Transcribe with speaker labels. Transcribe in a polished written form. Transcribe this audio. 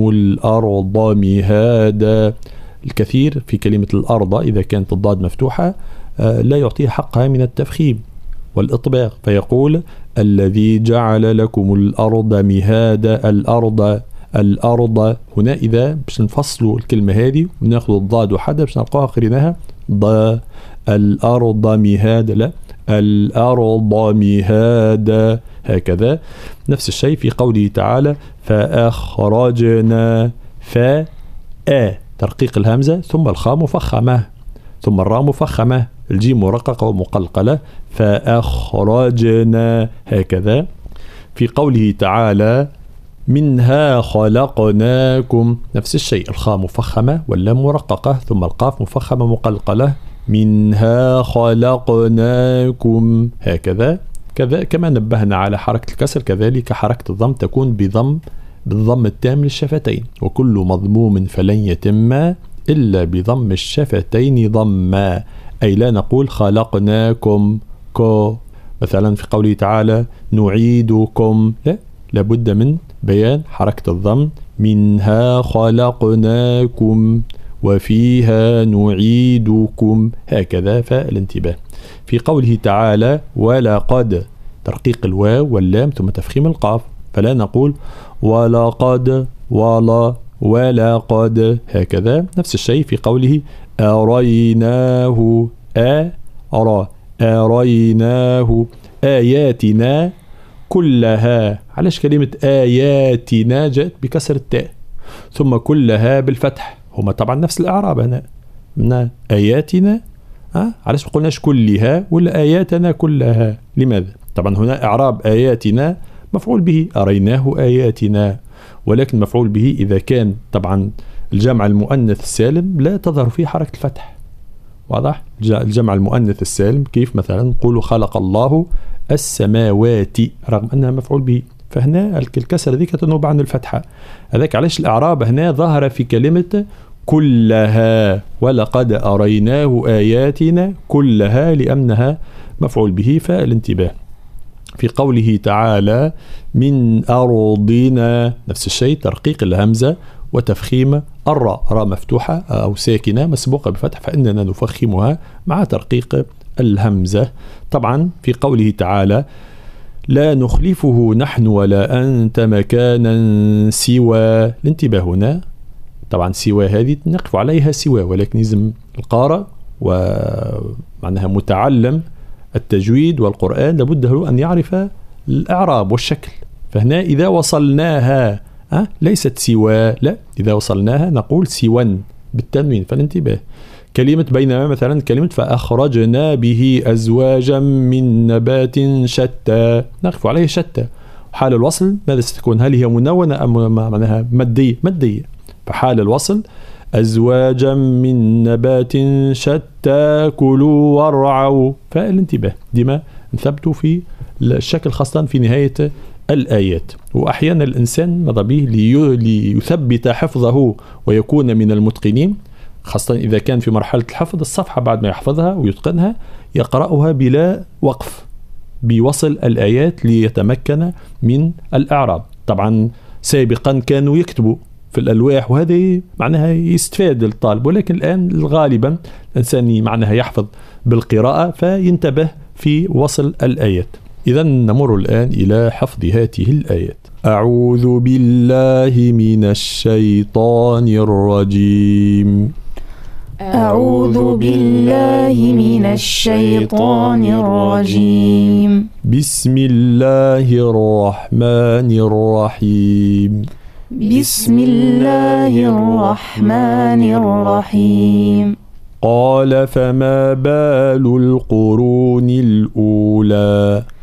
Speaker 1: لكم الأرض مهادا. الكثير في كلمة الأرض إذا كانت الضاد مفتوحة لا يعطيها حقها من التفخيم والإطباق، فيقول الذي جعل لكم الأرض مهادا. الأرض هنا إذا باش نفصلوا الكلمة هذه وناخذ الضاد وحدة باش نلقاها قريناها ض. الأرض مهادا، لا الأرض مهادا، هكذا. نفس الشيء في قوله تعالى فأخرجنا ترقيق الهمزة ثم الخاء مفخمة ثم الراء مفخمة، الجيم مرققة ومقلقلة، فأخرجنا، هكذا. في قوله تعالى منها خلقناكم، نفس الشيء، الخاء مفخمة واللام مرققة ثم القاف مفخمة مقلقلة، منها خلقناكم، هكذا. كذا كما نبهنا على حركة الكسر كذلك حركة الضم تكون بالضم التام للشفتين، وكل مضموم فلن يتم إلا بضم الشفتين ضما، أي لا نقول خلقناكم كو مثلا في قوله تعالى نعيدكم، لا، لابد من بيان حركة الضم، منها خلقناكم وفيها نعيدكم، هكذا، فالانتباه. في قوله تعالى ولقد، ترقيق الواو واللام ثم تفخيم القاف، فلا نقول ولقد ولقد، هكذا. نفس الشيء في قوله أريناه، أريناه آياتنا كلها. علاش كلمة آياتنا جاءت بكسر التاء ثم كلها بالفتح؟ هما طبعا نفس الإعراب هنا من آياتنا، علاش ما قلناش كلها ولا آياتنا كلها؟ لماذا؟ طبعا هنا إعراب آياتنا مفعول به، أريناه آياتنا، ولكن مفعول به إذا كان طبعا الجمع المؤنث السالم لا تظهر فيه حركة الفتح، واضح؟ الجمع المؤنث السالم كيف مثلا نقول خلق الله السماوات رغم أنها مفعول به، فهنا الكسر ذيك تنوب عن الفتحة، هذاك علاش الإعراب هنا ظهر في كلمة كلها، ولقد أريناه آياتنا كلها لأنها مفعول به، فالانتباه. في قوله تعالى من أرضنا، نفس الشيء، ترقيق الهمزة وتفخيم الراء، راء مفتوحة أو ساكنة مسبوقة بفتح فإننا نفخمها مع ترقيق الهمزة. طبعا في قوله تعالى لا نخلفه نحن ولا أنت مكانا سوى، الانتباه هنا، طبعا سوى هذه نقف عليها سوى، ولكن لازم القارئ ومعناها متعلم التجويد والقرآن لابد له أن يعرف الإعراب والشكل، فهنا إذا وصلناها ليست سوى، لا، إذا وصلناها نقول سوى بالتنوين، فالانتباه. كلمة بينما مثلا كلمة فأخرجنا به أزواجا من نبات شتى، نقف عليه شتى، حال الوصل ماذا ستكون؟ هل هي منونة أم معناها مادية؟ فحال الوصل أزواجا من نبات شتى كلوا وارعوا، فالانتباه ديما نثبتوا في الشكل خاصة في نهاية الآيات. وأحيانا الإنسان ماذا به ليثبت حفظه ويكون من المتقنين، خاصة إذا كان في مرحلة الحفظ، الصفحة بعد ما يحفظها ويتقنها يقرأها بلا وقف بوصل الآيات ليتمكن من الإعراب. طبعا سابقا كانوا يكتبوا في الألواح وهذا معناها يستفاد الطالب، ولكن الآن غالبا الإنسان معناها يحفظ بالقراءة فينتبه في وصل الآيات. إذا نمر الآن إلى حفظ هذه الآيات. أعوذ بالله من الشيطان الرجيم.
Speaker 2: أعوذ بالله من الشيطان الرجيم.
Speaker 1: بسم الله الرحمن الرحيم.
Speaker 2: بسم الله الرحمن الرحيم.
Speaker 1: قال فما بال القرون الأولى.